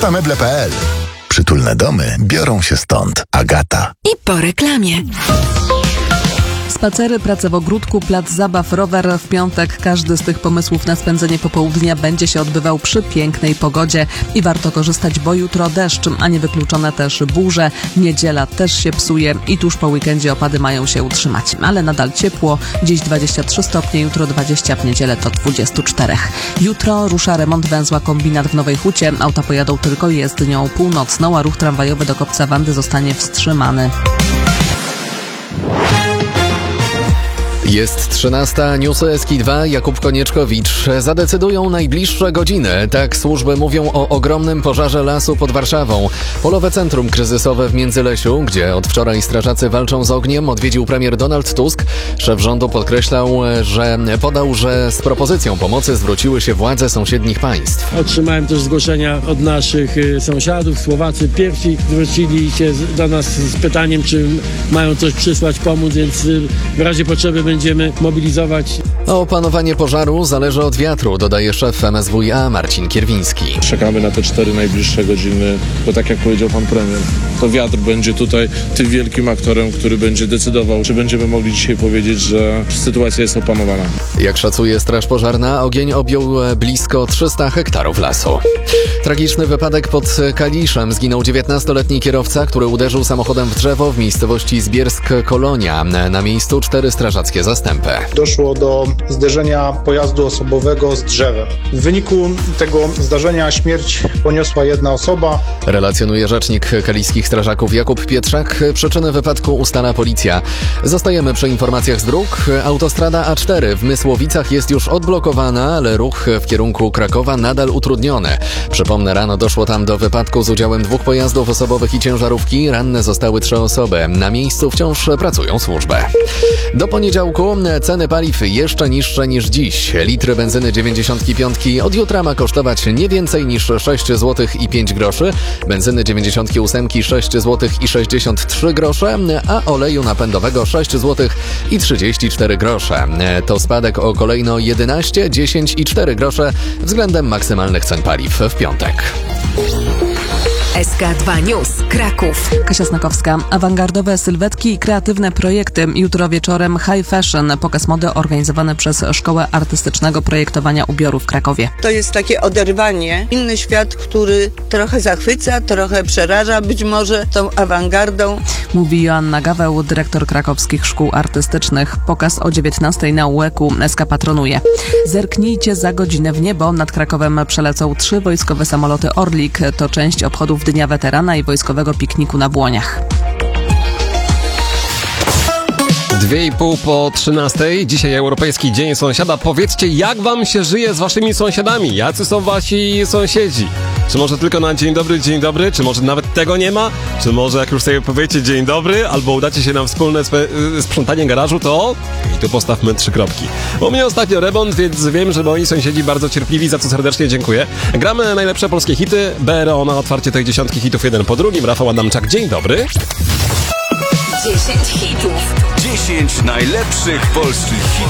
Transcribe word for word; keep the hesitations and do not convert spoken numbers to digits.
agata meble kropka p l. Przytulne domy biorą się stąd. Agata. I po reklamie. Spacery, prace w ogródku, plac zabaw, rower. W piątek każdy z tych pomysłów na spędzenie popołudnia będzie się odbywał przy pięknej pogodzie i warto korzystać, bo jutro deszcz, a niewykluczone też burze. Niedziela też się psuje i tuż po weekendzie opady mają się utrzymać, ale nadal ciepło. Dziś dwadzieścia trzy stopnie, jutro dwadzieścia, w niedzielę to dwadzieścia cztery. Jutro rusza remont węzła Kombinat w Nowej Hucie. Auta pojadą tylko jezdnią północną, a ruch tramwajowy do Kopca Wandy zostanie wstrzymany. Jest trzynasta, newsy S K dwa, Jakub Konieczkowicz. Zadecydują najbliższe godziny. Tak służby mówią o ogromnym pożarze lasu pod Warszawą. Polowe centrum kryzysowe w Międzylesiu, gdzie od wczoraj strażacy walczą z ogniem, odwiedził premier Donald Tusk. Szef rządu podkreślał, że podał, że z propozycją pomocy zwróciły się władze sąsiednich państw. Otrzymałem też zgłoszenia od naszych sąsiadów. Słowacy pierwsi zwrócili się do nas z pytaniem, czy mają coś przysłać, pomóc, więc w razie potrzeby będziemy mobilizować. Opanowanie pożaru zależy od wiatru, dodaje szef M S W i A Marcin Kierwiński. Czekamy na te cztery najbliższe godziny, bo tak jak powiedział pan premier, to wiatr będzie tutaj tym wielkim aktorem, który będzie decydował, czy będziemy mogli dzisiaj powiedzieć, że sytuacja jest opanowana. Jak szacuje Straż Pożarna, ogień objął blisko trzysta hektarów lasu. Tragiczny wypadek pod Kaliszem. Zginął dziewiętnastoletni kierowca, który uderzył samochodem w drzewo w miejscowości Zbiersk-Kolonia. Na miejscu cztery strażackie zastępy. Doszło do zderzenia pojazdu osobowego z drzewem. W wyniku tego zdarzenia śmierć poniosła jedna osoba. Relacjonuje rzecznik kaliskich strażaków Jakub Pietrzak. Przyczyny wypadku ustala policja. Zostajemy przy informacjach z dróg. Autostrada A cztery w Mysłowicach jest już odblokowana, ale ruch w kierunku Krakowa nadal utrudniony. Przypomnę, rano doszło tam do wypadku z udziałem dwóch pojazdów osobowych i ciężarówki. Ranne zostały trzy osoby. Na miejscu wciąż pracują służby. Do poniedziałku ceny paliw jeszcze niższe niż dziś. Litr benzyny dziewięćdziesiąt pięć od jutra ma kosztować nie więcej niż sześć złotych i pięć groszy, benzyny dziewięćdziesiąt osiem sześć złotych i sześćdziesiąt trzy grosze, a oleju napędowego sześć złotych i trzydzieści cztery grosze. To spadek o kolejno jedenaście, dziesięć i cztery grosze względem maksymalnych cen paliw w piątek. S K dwa News, Kraków. Kasia Snakowska. Awangardowe sylwetki i kreatywne projekty. Jutro wieczorem High Fashion, pokaz mody organizowany przez Szkołę Artystycznego Projektowania Ubioru w Krakowie. To jest takie oderwanie, inny świat, który trochę zachwyca, trochę przeraża, być może tą awangardą. Mówi Joanna Gaweł, dyrektor krakowskich szkół artystycznych. Pokaz o dziewiętnastej na U E K-u. S K patronuje. Zerknijcie za godzinę w niebo. Nad Krakowem przelecą trzy wojskowe samoloty Orlik. To część obchodów Dnia Weterana i wojskowego pikniku na Błoniach. Dwie i pół po trzynastej. Dzisiaj Europejski Dzień Sąsiada. Powiedzcie, jak wam się żyje z waszymi sąsiadami? Jacy są wasi sąsiedzi? Czy może tylko na dzień dobry, dzień dobry? Czy może nawet tego nie ma? Czy może jak już sobie powiecie dzień dobry, albo udacie się na wspólne spe- sprzątanie garażu, to... I tu postawmy trzy kropki. U mnie ostatnio remont, więc wiem, że moi sąsiedzi bardzo cierpliwi, za co serdecznie dziękuję. Gramy najlepsze polskie hity. B R O na otwarcie tej dziesiątki hitów jeden po drugim. Rafał Adamczak, dzień dobry. dziesięć hitów. dziesięć najlepszych polskich hitów.